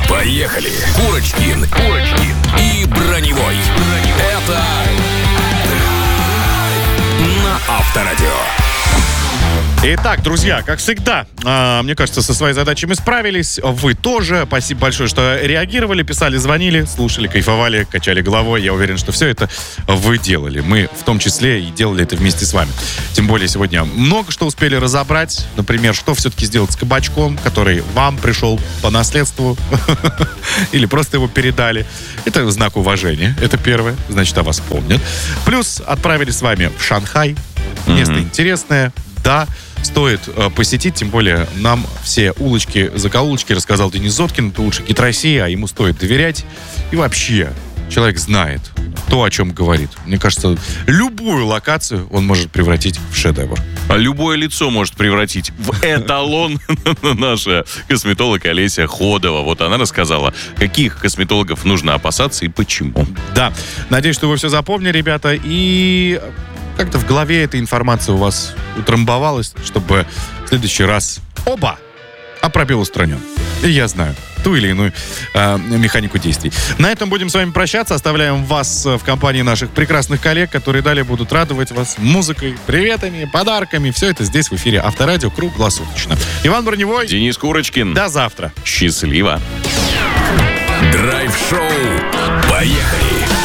Поехали! Курочкин и Броневой. Это на Авторадио. Итак, друзья, как всегда, мне кажется, со своей задачей мы справились. Вы тоже. Спасибо большое, что реагировали, писали, звонили, слушали, кайфовали, качали головой. Я уверен, что все это вы делали. Мы в том числе и делали это вместе с вами. Тем более сегодня много что успели разобрать. Например, что все-таки сделать с кабачком, который вам пришел по наследству или просто его передали. Это знак уважения. Это первое. Значит, о вас помнят. Плюс отправились с вами в Шанхай. Место интересное. Да, стоит посетить, тем более нам все улочки, закоулочки рассказал Денис Зоткин, это лучший гид России, а ему стоит доверять. И вообще, человек знает то, о чем говорит. Мне кажется, любую локацию он может превратить в шедевр. А любое лицо может превратить в эталон наша косметолог Олеся Ходова. Вот она рассказала, каких косметологов нужно опасаться и почему. Да, надеюсь, что вы все запомнили, ребята, и как-то в голове эта информация у вас утрамбовалась, чтобы в следующий раз а пробел устранен. И я знаю ту или иную механику действий. На этом будем с вами прощаться. Оставляем вас в компании наших прекрасных коллег, которые далее будут радовать вас музыкой, приветами, подарками. Все это здесь в эфире Авторадио круглосуточно. Иван Броневой. Денис Курочкин. До завтра. Счастливо. Драйв-шоу. Поехали!